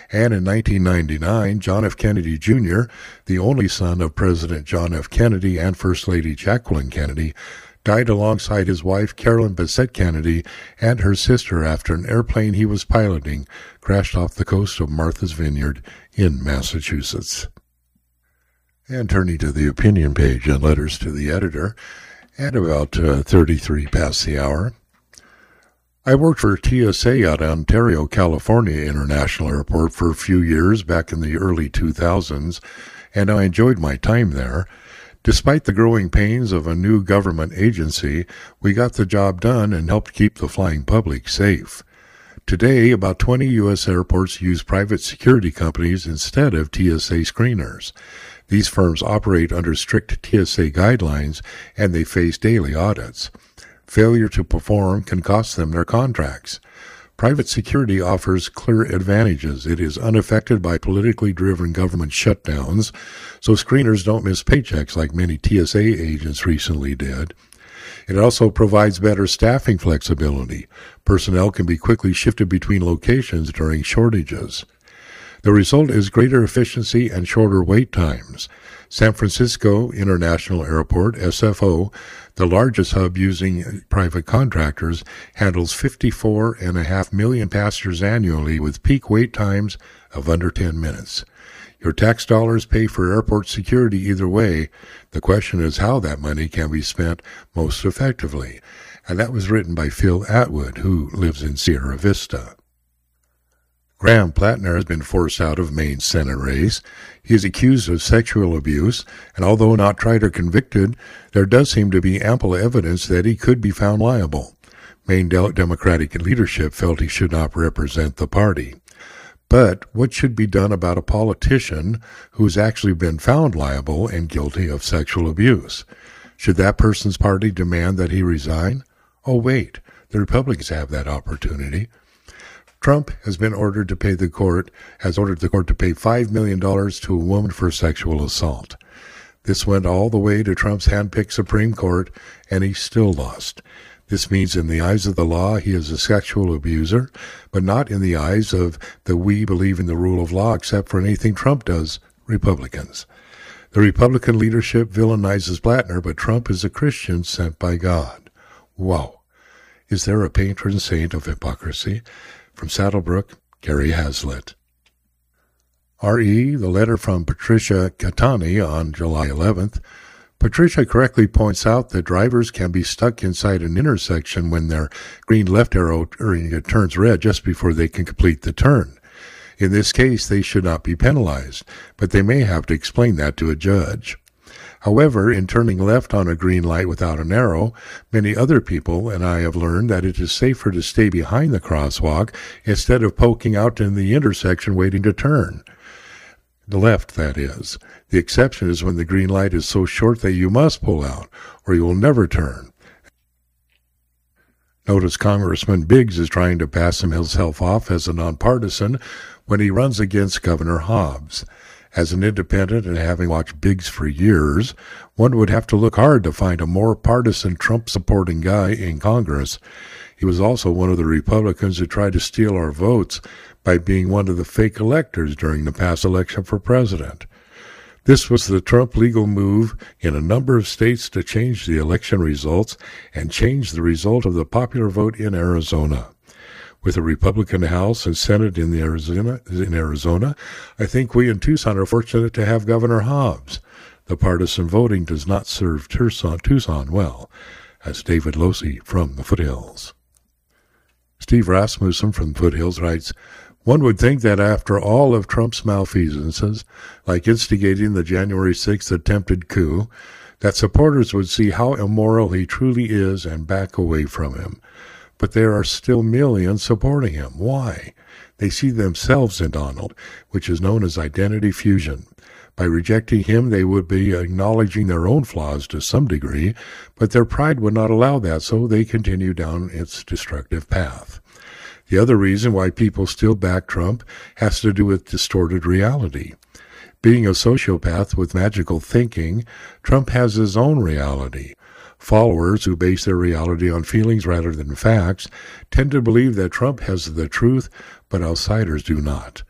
And in 1999, John F. Kennedy Jr., the only son of President John F. Kennedy and First Lady Jacqueline Kennedy, died alongside his wife Carolyn Bessette Kennedy and her sister after an airplane he was piloting crashed off the coast of Martha's Vineyard in Massachusetts. And turning to the opinion page and letters to the editor, at about 33 past the hour, I worked for TSA at Ontario, California International Airport for a few years back in the early 2000s, and I enjoyed my time there. Despite the growing pains of a new government agency, we got the job done and helped keep the flying public safe. Today, about 20 U.S. airports use private security companies instead of TSA screeners. These firms operate under strict TSA guidelines, and they face daily audits. Failure to perform can cost them their contracts. Private security offers clear advantages. It is unaffected by politically driven government shutdowns, so screeners don't miss paychecks like many TSA agents recently did. It also provides better staffing flexibility. Personnel can be quickly shifted between locations during shortages. The result is greater efficiency and shorter wait times. San Francisco International Airport, SFO, the largest hub using private contractors, handles 54.5 million passengers annually with peak wait times of under 10 minutes. Your tax dollars pay for airport security either way. The question is how that money can be spent most effectively. And that was written by Phil Atwood, who lives in Sierra Vista. Graham Plattner has been forced out of Maine's Senate race. He is accused of sexual abuse, and although not tried or convicted, there does seem to be ample evidence that he could be found liable. Maine Democratic leadership felt he should not represent the party. But what should be done about a politician who has actually been found liable and guilty of sexual abuse? Should that person's party demand that he resign? Oh, wait, the Republicans have that opportunity. Trump has ordered the court to pay $5 million to a woman for sexual assault. This went all the way to Trump's hand-picked Supreme Court, and he still lost. This means in the eyes of the law, he is a sexual abuser, but not in the eyes of the we believe in the rule of law except for anything Trump does, Republicans. The Republican leadership villainizes Plattner, but Trump is a Christian sent by God. Wow. Is there a patron saint of hypocrisy? From Saddlebrook, Gary Hazlitt. R.E., the letter from Patricia Catani on July 11th. Patricia correctly points out that drivers can be stuck inside an intersection when their green left arrow turns red just before they can complete the turn. In this case, they should not be penalized, but they may have to explain that to a judge. However, in turning left on a green light without an arrow, many other people and I have learned that it is safer to stay behind the crosswalk instead of poking out in the intersection waiting to turn. The left, that is. The exception is when the green light is so short that you must pull out, or you will never turn. Notice Congressman Biggs is trying to pass himself off as a nonpartisan when he runs against Governor Hobbs. As an independent and having watched Biggs for years, one would have to look hard to find a more partisan Trump-supporting guy in Congress. He was also one of the Republicans who tried to steal our votes by being one of the fake electors during the past election for president. This was the Trump legal move in a number of states to change the election results and change the result of the popular vote in Arizona. With a Republican House and Senate in Arizona, I think we in Tucson are fortunate to have Governor Hobbs. The partisan voting does not serve Tucson well, as David Losey from the Foothills. Steve Rasmussen from the Foothills writes, one would think that after all of Trump's malfeasances, like instigating the January 6th attempted coup, that supporters would see how immoral he truly is and back away from him. But there are still millions supporting him. Why? They see themselves in Donald, which is known as identity fusion. By rejecting him, they would be acknowledging their own flaws to some degree, but their pride would not allow that, so they continue down its destructive path. The other reason why people still back Trump has to do with distorted reality. Being a sociopath with magical thinking, Trump has his own reality. Followers who base their reality on feelings rather than facts tend to believe that Trump has the truth, but outsiders do not.